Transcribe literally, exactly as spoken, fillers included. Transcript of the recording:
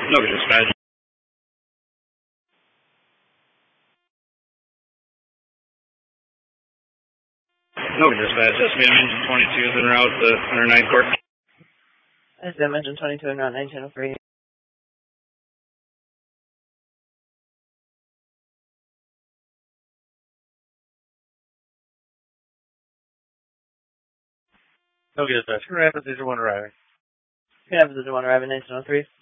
No good dispatch. No good dispatch. S B M engine twenty-two is en route to one hundred ninth Court. S B M engine twenty-two en route nineteen oh three. No good dispatch. Grand Rapids, zero one arriving. Grand Rapids, zero one arriving nineteen oh three.